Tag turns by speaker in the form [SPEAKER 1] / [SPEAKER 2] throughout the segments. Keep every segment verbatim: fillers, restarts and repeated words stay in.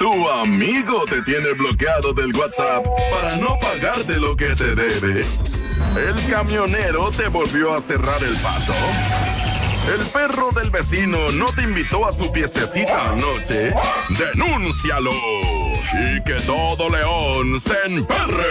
[SPEAKER 1] Tu amigo te tiene bloqueado del WhatsApp para no pagarte lo que te debe. El camionero te volvió a cerrar el paso. El perro del vecino no te invitó a su fiestecita anoche. ¡Denúncialo! Y que todo león se emperre.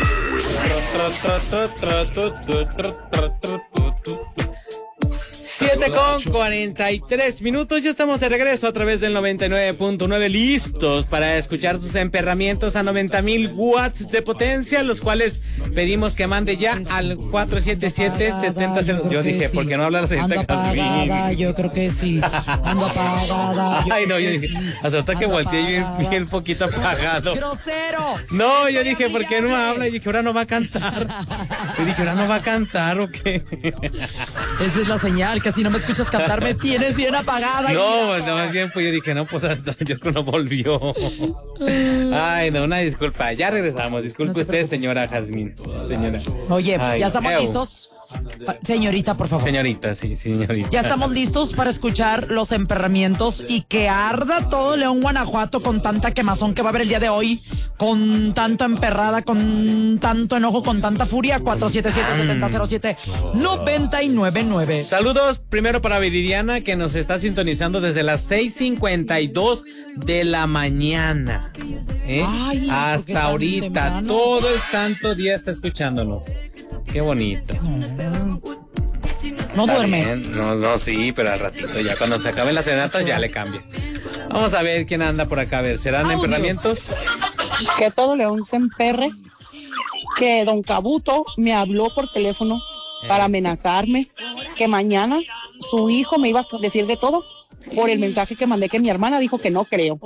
[SPEAKER 2] siete con cuarenta y tres minutos, ya estamos de regreso a través del noventa y nueve punto nueve, listos para escuchar sus emperramientos a noventa mil watts de potencia, los cuales pedimos que mande ya al cuatro siete siete, siete cero. Yo dije, ¿por qué no habla la señorita Jazmín?
[SPEAKER 3] Yo creo que sí, ando apagada.
[SPEAKER 2] Ay, no, yo dije, hasta ahorita que volteé bien, bien poquito apagado.
[SPEAKER 3] ¡Grosero!
[SPEAKER 2] No, yo dije, ¿por qué no habla? Y dije, ahora no va a cantar. Y dije, ahora no va a cantar, ¿o qué?
[SPEAKER 3] Esa es la señal, que si no me escuchas cantar me tienes bien apagada.
[SPEAKER 2] No, pues, no, más bien pues yo dije, no, pues yo no volvió. Ay, no, una disculpa. Ya regresamos. Disculpe no usted, preocupes. Señora Jazmín. Señora.
[SPEAKER 3] Oye, Ay, ¿ya estamos
[SPEAKER 2] ew.
[SPEAKER 3] listos? Señorita, por favor.
[SPEAKER 2] Señorita, sí, señorita.
[SPEAKER 3] Ya estamos listos para escuchar los emperramientos y que arda todo León, Guanajuato con tanta quemazón que va a haber el día de hoy, con tanto emperrada, con tanto enojo, con tanta furia. Cuatro siete siete, siete cero siete, nueve nueve nueve.
[SPEAKER 2] Saludos primero para Viridiana, que nos está sintonizando desde las seis cincuenta y dos de la mañana. ¿eh? Ay, hasta ahorita, temprano. Todo el santo día está escuchándonos. Qué bonito.
[SPEAKER 3] No, no duerme.
[SPEAKER 2] No, no, sí, pero al ratito ya cuando se acaben las serenatas ya le cambia. Vamos a ver quién anda por acá. A ver, ¿serán Audios. Emperramientos?
[SPEAKER 4] Que todo León se emperre. Que don Cabuto me habló por teléfono eh. para amenazarme que mañana su hijo me iba a decir de todo por el mensaje que mandé que mi hermana dijo que no creo.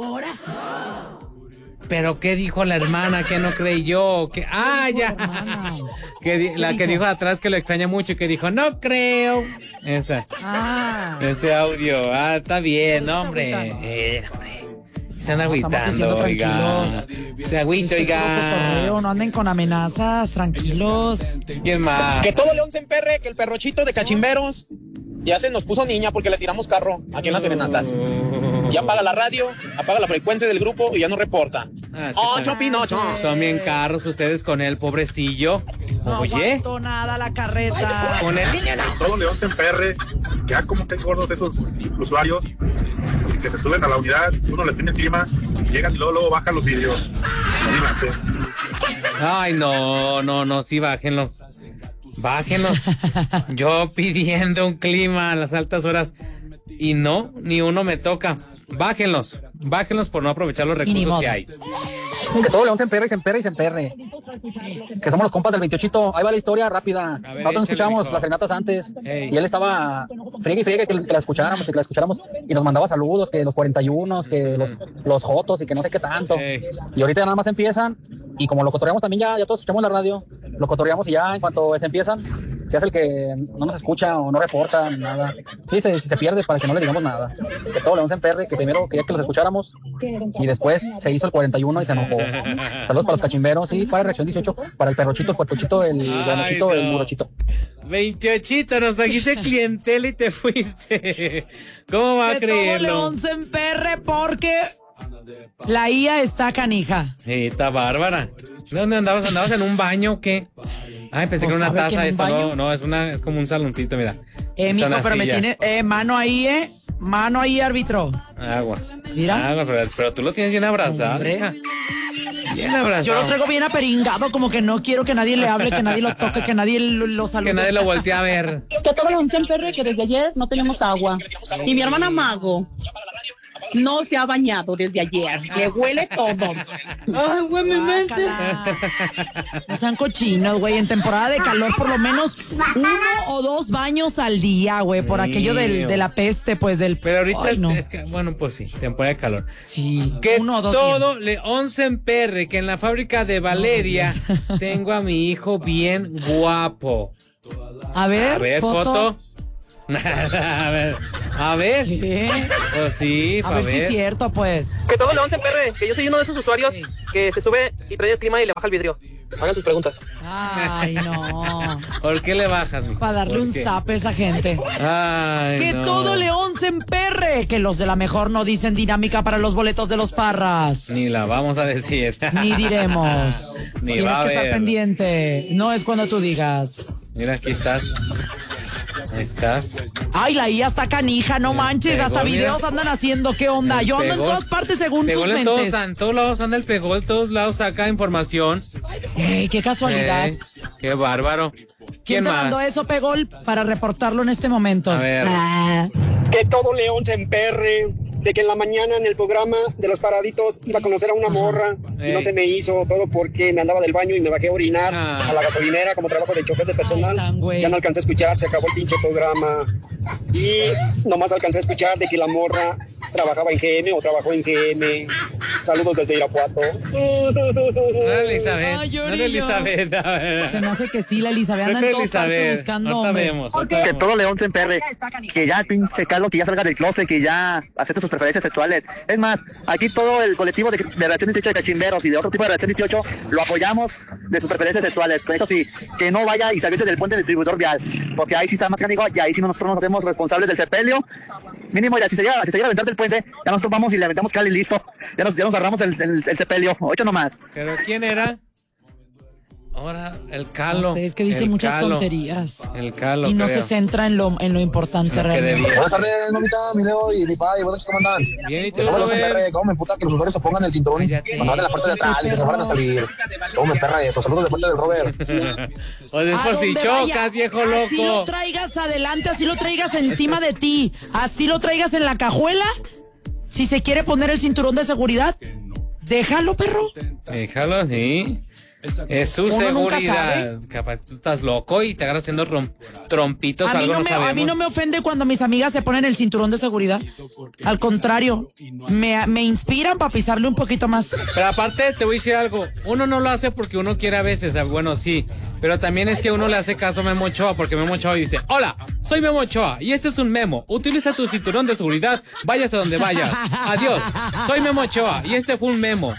[SPEAKER 2] ¿Pero qué dijo la hermana que no creyó? Que, ah, ya. Que di, la dijo? Que dijo atrás que lo extraña mucho y que dijo, no creo. Esa. Ah. Ese audio. Ah, está bien, hombre. Eh, hombre. Se anda agüitando, oiga. Se agüita, oiga.
[SPEAKER 3] No anden con amenazas, tranquilos.
[SPEAKER 2] ¿Quién más?
[SPEAKER 5] Que todo León se emperre, que el perrochito de Cachimberos ya se nos puso niña porque le tiramos carro aquí en las serenatas. Ya apaga la radio, apaga la frecuencia del grupo y ya no reporta. Ah, ¡Ocho, Pinocho!
[SPEAKER 2] Son bien carros ustedes con él, pobrecillo.
[SPEAKER 3] No Oye. aguanto nada la carreta.
[SPEAKER 2] Con el niño no.
[SPEAKER 6] Todo León se emperre, ya como que gordos esos usuarios que se suben a la unidad, uno les tiene clima, llegan y luego, luego bajan los vídeos.
[SPEAKER 2] Ay, no, no, no, sí, bájenlos. Bájenlos. Yo pidiendo un clima a las altas horas y no, ni uno me toca. Bájenlos, bájenlos por no aprovechar los recursos que hay.
[SPEAKER 7] Que todo León se emperre y se emperre y se emperre. Que somos los compas del veintiocho. Ahí va la historia rápida. Ver, nosotros escuchábamos mijo. Las serenatas antes. Ey. Y él estaba friegue y friegue que, que la escucháramos y que la escucháramos. Y nos mandaba saludos, que los cuarenta y uno, que los, los jotos y que no sé qué tanto. Ey. Y ahorita ya nada más empiezan. Y como lo cotorreamos también ya, ya todos escuchamos la radio. Lo cotorreamos y ya en cuanto se empiezan, se hace el que no nos escucha o no reporta nada. Sí, se, se pierde para que no le digamos nada. Que todo León se emperre, que primero quería que los escucháramos y después se hizo el cuarenta y uno y se enojó. Saludos para los cachimberos, sí, para Reacción dieciocho, para el perrochito, el puertochito, el granochito, no. El murochito.
[SPEAKER 2] veintiochito, nos trajiste clientela y te fuiste. ¿Cómo va que a creerlo?
[SPEAKER 3] Que todo León se emperre porque la I A está canija.
[SPEAKER 2] Sí, está bárbara. ¿Dónde andabas? ¿Andabas en un baño o qué? Ay, pensé que era una taza. Esto no, no, es una, es como un saloncito, mira.
[SPEAKER 3] Eh, mijo, pero me tiene, eh, mano ahí, eh. Mano ahí, árbitro.
[SPEAKER 2] Aguas.
[SPEAKER 3] Mira.
[SPEAKER 2] Aguas, pero, pero tú lo tienes bien abrazado. Bien abrazado.
[SPEAKER 3] Yo lo traigo bien aperingado, como que no quiero que nadie le hable, que nadie lo toque, que nadie lo, lo salude.
[SPEAKER 2] Que nadie lo voltee a ver.
[SPEAKER 4] Que todo León se emperre, que desde ayer no tenemos agua. Y mi hermana Mago no se ha bañado desde ayer. Le huele todo.
[SPEAKER 3] Ay, güey, mi mente. No sean cochinos, güey. En temporada de calor, por lo menos uno o dos baños al día, güey. Por sí, aquello del, de la peste, pues del.
[SPEAKER 2] Pero ahorita
[SPEAKER 3] Ay,
[SPEAKER 2] es,
[SPEAKER 3] no.
[SPEAKER 2] es que, bueno, pues sí, temporada de calor.
[SPEAKER 3] Sí.
[SPEAKER 2] Que
[SPEAKER 3] uno o dos
[SPEAKER 2] todo
[SPEAKER 3] días.
[SPEAKER 2] León se emperre, que en la fábrica de Valeria no, tengo a mi hijo bien guapo.
[SPEAKER 3] A ver,
[SPEAKER 2] a ver,
[SPEAKER 3] foto.
[SPEAKER 2] foto. a ver, a ver.
[SPEAKER 3] ¿Qué?
[SPEAKER 2] Pues sí,
[SPEAKER 3] a ver, ver si es cierto, pues.
[SPEAKER 5] Que todo León se emperre, que yo soy uno de esos usuarios sí. que se sube y prende el clima y le baja el vidrio. Hagan sus preguntas.
[SPEAKER 3] Ay, no.
[SPEAKER 2] ¿Por qué le bajas, mijo?
[SPEAKER 3] Para darle un zape a esa gente.
[SPEAKER 2] Ay,
[SPEAKER 3] que
[SPEAKER 2] no.
[SPEAKER 3] todo León se emperre. Que los de la mejor no dicen dinámica para los boletos de los Parras.
[SPEAKER 2] Ni la vamos a decir.
[SPEAKER 3] Ni diremos.
[SPEAKER 2] Ni
[SPEAKER 3] Tienes
[SPEAKER 2] va a
[SPEAKER 3] que
[SPEAKER 2] ver.
[SPEAKER 3] estar pendiente. No es cuando tú digas.
[SPEAKER 2] Mira, aquí estás. Ahí estás.
[SPEAKER 3] Ay, la I A está canija, no manches.
[SPEAKER 2] Pegó,
[SPEAKER 3] hasta videos
[SPEAKER 2] mira.
[SPEAKER 3] andan haciendo. ¿Qué onda?
[SPEAKER 2] El
[SPEAKER 3] Yo ando
[SPEAKER 2] pegol.
[SPEAKER 3] en todas partes según
[SPEAKER 2] Pegol
[SPEAKER 3] sus
[SPEAKER 2] en
[SPEAKER 3] mentes.
[SPEAKER 2] todos, en todos lados anda el pegol, en todos lados saca información.
[SPEAKER 3] Ey, qué casualidad.
[SPEAKER 2] Eh, qué bárbaro.
[SPEAKER 3] ¿Quién,
[SPEAKER 2] ¿Quién
[SPEAKER 3] te
[SPEAKER 2] más?
[SPEAKER 3] mandó eso, Pegol, para reportarlo en este momento?
[SPEAKER 2] A ver.
[SPEAKER 3] Ah.
[SPEAKER 8] Que todo León se emperre, de que en la mañana en el programa de los paraditos iba a conocer a una morra y no se me hizo, todo porque me andaba del baño y me bajé a orinar
[SPEAKER 2] Ah.
[SPEAKER 8] a la gasolinera como trabajo de chofer de personal.
[SPEAKER 3] Ay, tan güey.
[SPEAKER 8] Ya no alcancé a escuchar, se acabó el pinche programa y nomás alcancé a escuchar de que la morra trabajaba en G M o trabajó en G M. Saludos desde Irapuato.
[SPEAKER 2] No, Elizabeth.
[SPEAKER 3] Ay,
[SPEAKER 2] No,
[SPEAKER 3] llorillo.
[SPEAKER 2] Elizabeth. A ver.
[SPEAKER 3] Se me hace que sí, la Elizabeth anda
[SPEAKER 2] Creo
[SPEAKER 3] en
[SPEAKER 2] que
[SPEAKER 3] todas partes
[SPEAKER 2] Elizabeth.
[SPEAKER 3] buscando
[SPEAKER 2] Ahorita
[SPEAKER 3] hombre.
[SPEAKER 2] vemos, ahorita
[SPEAKER 9] Que
[SPEAKER 2] vemos.
[SPEAKER 9] todo León se emperre, que ya pinche Carlos, que ya salga del closet, que ya acepte sus preferencias sexuales. Es más, aquí todo el colectivo de, de Reacción dieciocho de Cachimberos y de otro tipo de Reacción dieciocho lo apoyamos de sus preferencias sexuales. Con eso sí, que no vaya y se aviente del puente distribuidor vial, porque ahí sí está más cánico y ahí sí nosotros nos hacemos responsables del sepelio. Mínimo, ya si se llega, si se llega a aventar del puente, ya nosotros vamos y le aventamos cal y listo. Ya nos, ya nos agarramos el, el, el sepelio, ocho nomás.
[SPEAKER 2] ¿Pero quién era? Ahora, el Calo.
[SPEAKER 3] No sé, es que dice
[SPEAKER 2] el
[SPEAKER 3] muchas
[SPEAKER 2] Calo.
[SPEAKER 3] tonterías.
[SPEAKER 2] El Calo,
[SPEAKER 3] Y no
[SPEAKER 2] creo.
[SPEAKER 3] se centra en lo, en lo importante
[SPEAKER 2] Lo que
[SPEAKER 3] realmente.
[SPEAKER 2] debía.
[SPEAKER 10] Buenas tardes, Novita, mi Leo y mi pai. Buenas noches, ¿cómo andan?
[SPEAKER 2] Bien, ¿y tú,
[SPEAKER 10] Que todo León se
[SPEAKER 2] Robert?
[SPEAKER 10] emperre, cómo me emputa que los usuarios se pongan el cinturón
[SPEAKER 2] Cállate.
[SPEAKER 10] cuando van en la parte de atrás y que se van a salir. Cómo me emperra eso. Saludos de parte del Robert.
[SPEAKER 2] O de
[SPEAKER 3] A
[SPEAKER 2] por si
[SPEAKER 3] donde
[SPEAKER 2] chocas,
[SPEAKER 3] vaya,
[SPEAKER 2] viejo
[SPEAKER 3] Así lo
[SPEAKER 2] loco.
[SPEAKER 3] traigas adelante, así lo traigas encima de ti, así lo traigas en la cajuela. Si se quiere poner el cinturón de seguridad, déjalo, perro.
[SPEAKER 2] Déjalo, sí. Es su
[SPEAKER 3] Uno nunca
[SPEAKER 2] seguridad. Capaz tú estás loco y te agarras haciendo rom- trompitos,
[SPEAKER 3] A mí,
[SPEAKER 2] algo
[SPEAKER 3] no
[SPEAKER 2] no
[SPEAKER 3] me,
[SPEAKER 2] sabemos.
[SPEAKER 3] a mí no me ofende cuando mis amigas se ponen el cinturón de seguridad. Al contrario, me, me inspiran para pisarle un poquito más.
[SPEAKER 2] Pero aparte, te voy a decir algo. Uno no lo hace porque uno quiere a veces. ah, Bueno, sí. Pero también es que uno le hace caso a Memo Ochoa, porque Memo Ochoa dice: hola, soy Memo Ochoa y este es un memo. Utiliza tu cinturón de seguridad, vayas a donde vayas. Adiós. Soy Memo Ochoa y este fue un memo.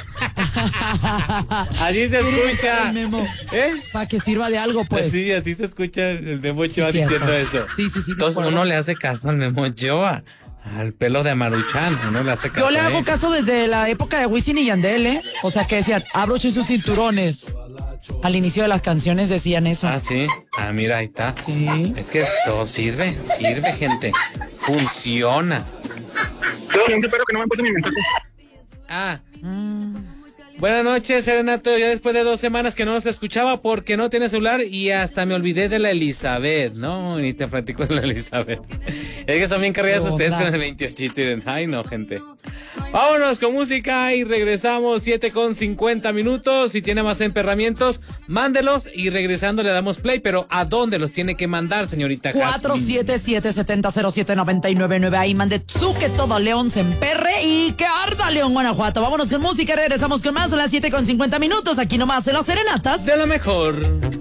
[SPEAKER 2] Así se escucha. ¿Eh?
[SPEAKER 3] Para que sirva de algo, pues.
[SPEAKER 2] Sí, así se escucha el Memo Ochoa
[SPEAKER 3] Sí,
[SPEAKER 2] diciendo
[SPEAKER 3] cierto.
[SPEAKER 2] eso.
[SPEAKER 3] Sí, sí, sí. me
[SPEAKER 2] Entonces
[SPEAKER 3] acuerdo.
[SPEAKER 2] uno le hace caso al Memo Ochoa. Al pelo de Amaruchan, uno le hace caso.
[SPEAKER 3] Yo le
[SPEAKER 2] a
[SPEAKER 3] hago
[SPEAKER 2] él.
[SPEAKER 3] caso desde la época de Wisin y Yandel, ¿eh? O sea, que decían, abrochen sus cinturones. Al inicio de las canciones decían eso.
[SPEAKER 2] Ah, sí. Ah, mira, ahí está.
[SPEAKER 3] Sí.
[SPEAKER 2] Es que todo sirve, sirve, gente. Funciona.
[SPEAKER 6] Todo León se emperre, que no me han puesto mi mensaje.
[SPEAKER 2] Ah. Buenas noches, Serenato. Ya después de dos semanas que no nos escuchaba porque no tiene celular y hasta me olvidé de la Elizabeth. No, ni te platico de la Elizabeth. Es que son bien cargadas ustedes con el veintiocho. Ay, no, gente. Vámonos con música y regresamos siete con cincuenta minutos. Si tiene más emperramientos, mándelos y regresando le damos play. Pero ¿a dónde los tiene que mandar, señorita
[SPEAKER 3] cuatro
[SPEAKER 2] Jasmine?
[SPEAKER 3] siete siete, siete cero cero siete, nueve nueve nueve. Ahí mande su que todo León se emperre y que arda León, Guanajuato. Vámonos con música, regresamos con más. Son las siete con cincuenta minutos. Aquí nomás en las serenatas
[SPEAKER 2] De lo mejor.